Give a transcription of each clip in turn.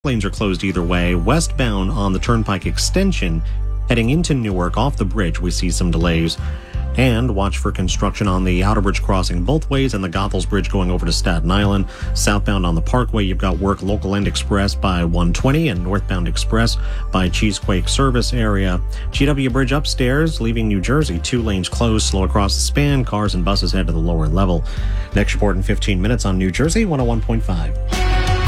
Lanes are closed either way. Westbound on the Turnpike extension, heading into Newark off the bridge, we see some delays. And watch for construction on the Outer Bridge crossing both ways and the Goethals Bridge going over to Staten Island. Southbound on the Parkway, you've got work Local End Express by 120 and northbound Express by Cheesequake Service area. GW Bridge upstairs, leaving New Jersey, 2 lanes closed, slow across the span. Cars and buses head to the lower level. Next report in 15 minutes on New Jersey 101.5.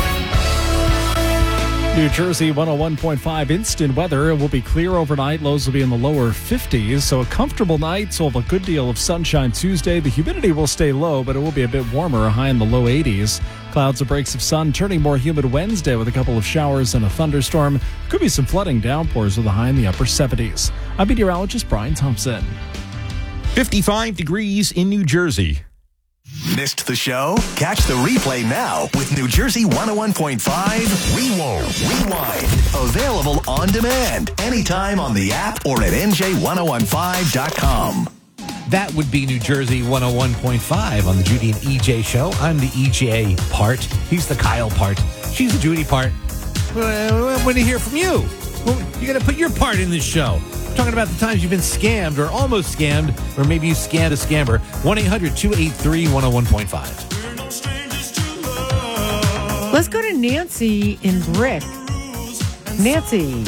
New Jersey 101.5 instant weather. It will be clear overnight. Lows will be in the lower 50s. So a comfortable night. So we'll have a good deal of sunshine Tuesday. The humidity will stay low, but it will be a bit warmer, a high in the low 80s. Clouds and breaks of sun turning more humid Wednesday with a couple of showers and a thunderstorm. Could be some flooding downpours with a high in the upper 70s. I'm meteorologist Brian Thompson. 55 degrees in New Jersey. Missed the show? Catch the replay now with New Jersey 101.5 Rewind. Available on demand anytime on the app or at NJ1015.com. That would be New Jersey 101.5 on the Judy and EJ show. I'm the EJ part. He's the Kyle part. She's the Judy part. I want to hear from you. You got to put your part in this show. Talking about the times you've been scammed or almost scammed, or maybe you scammed a scammer. 1-800-283-101.5. Let's go to Nancy in Brick. Nancy.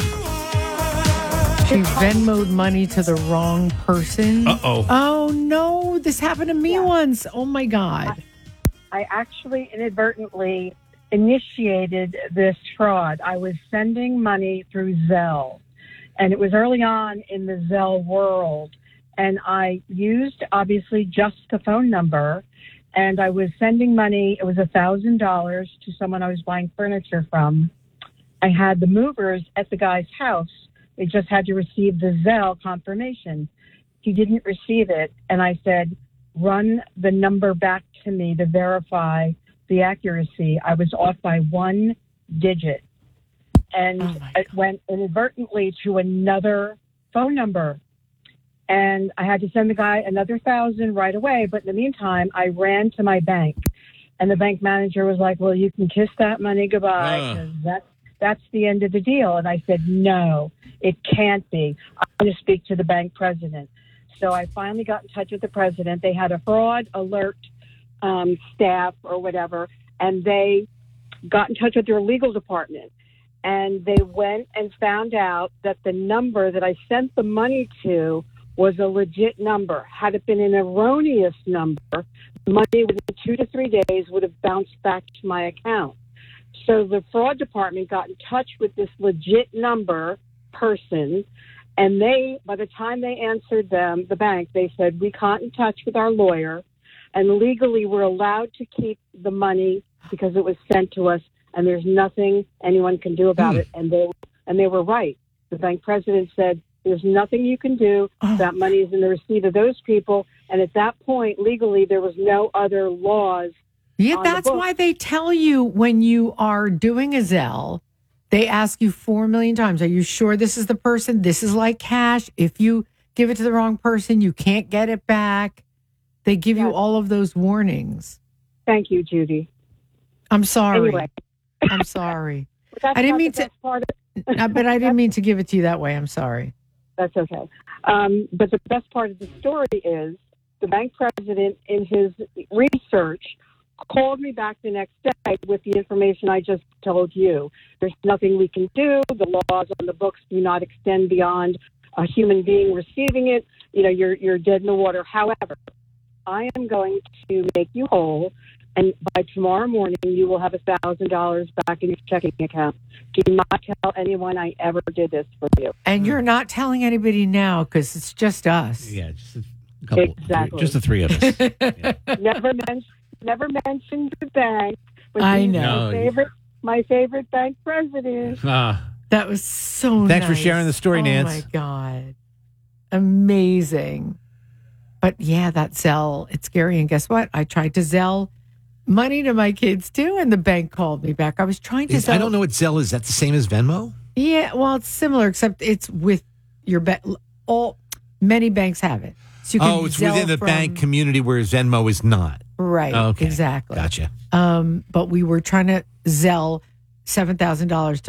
She Venmoed money to the wrong person. Uh-oh. Oh, no. This happened to me once. Oh, my God. I actually inadvertently initiated this fraud. I was sending money through Zelle. And it was early on in the Zelle world. And I used, obviously, just the phone number. And I was sending money. It was $1,000 to someone I was buying furniture from. I had the movers at the guy's house. They just had to receive the Zelle confirmation. He didn't receive it. And I said, run the number back to me to verify the accuracy. I was off by 1 digit. And it went inadvertently to another phone number. And I had to send the guy another $1,000 right away. But in the meantime, I ran to my bank. And the bank manager was like, well, you can kiss that money goodbye. 'Cause that's the end of the deal. And I said, no, it can't be. I'm going to speak to the bank president. So I finally got in touch with the president. They had a fraud alert staff or whatever. And they got in touch with their legal department. And they went and found out that the number that I sent the money to was a legit number. Had it been an erroneous number, the money within 2 to 3 days would have bounced back to my account. So the fraud department got in touch with this legit number person, and they, by the time they answered them, the bank, they said, we got in touch with our lawyer, and legally we're allowed to keep the money because it was sent to us. And there's nothing anyone can do about it. And they were right. The bank president said, there's nothing you can do. That money is in the receipt of those people. And at that point, legally, there was no other laws. Yeah, that's why they tell you when you are doing a Zelle, they ask you 4 million times, are you sure this is the person? This is like cash. If you give it to the wrong person, you can't get it back. They give you all of those warnings. Thank you, Judy. I'm sorry. Anyway. I'm sorry. I didn't mean to, but I didn't mean to give it to you that way. I'm sorry. That's okay. But the best part of the story is the bank president, in his research, called me back the next day with the information I just told you. There's nothing we can do. The laws on the books do not extend beyond a human being receiving it. You know, you're dead in the water. However, I am going to make you whole. And by tomorrow morning, you will have $1,000 back in your checking account. Do not tell anyone I ever did this for you. And you're not telling anybody now because it's just us. Yeah, just a couple. Exactly. Just the three of us. Yeah. Never mentioned the bank. I know. My favorite bank president. That was so Thanks nice. for sharing the story, Nance. Oh, my God. Amazing. But, yeah, that Zelle, it's scary. And guess what? I tried to Zelle money to my kids too, and the bank called me back. I was trying to I don't know what Zelle is. Is that the same as Venmo? Yeah, well, it's similar, except it's with your many banks have it. So you can it's within the bank community, whereas Venmo is not. Right. Okay. Exactly. Gotcha. But we were trying to Zelle $7,000